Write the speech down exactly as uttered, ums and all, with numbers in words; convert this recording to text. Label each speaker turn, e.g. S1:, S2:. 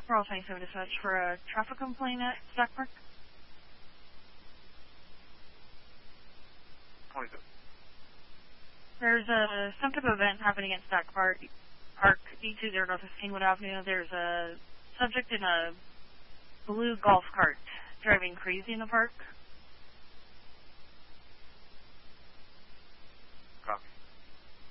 S1: Royal twenty-seven dispatch for a traffic complaint at Stack Park.
S2: twenty-seven.
S1: There's a some type of event happening at Stack Park, Park E two zero North of Kingwood Avenue. There's a subject in a blue golf cart driving crazy in the park.